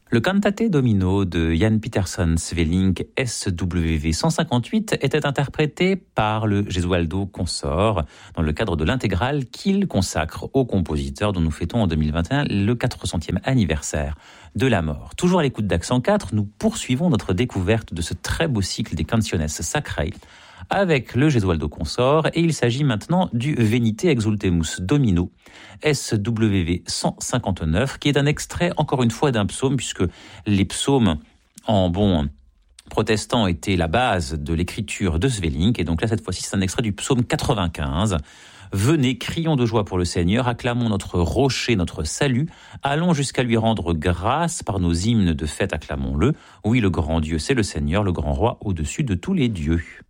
Le Cantate Domino de Jan Pieterszoon Sweelinck SWV 158 était interprété par le Gesualdo Consort dans le cadre de l'intégrale qu'il consacre au compositeur dont nous fêtons en 2021 le 400e anniversaire de la mort. Toujours à l'écoute d'Accent 4, nous poursuivons notre découverte de ce très beau cycle des Canciones Sacrae avec le Gesualdo Consort, et il s'agit maintenant du Venite Exultemus Domino, SWV 159, qui est un extrait, encore une fois, d'un psaume, puisque les psaumes, en bon protestant, étaient la base de l'écriture de Sweelinck, et donc là, cette fois-ci, c'est un extrait du psaume 95. Venez, crions de joie pour le Seigneur, acclamons notre rocher, notre salut, allons jusqu'à lui rendre grâce par nos hymnes de fête, acclamons-le. Oui, le grand Dieu, c'est le Seigneur, le grand roi au-dessus de tous les dieux.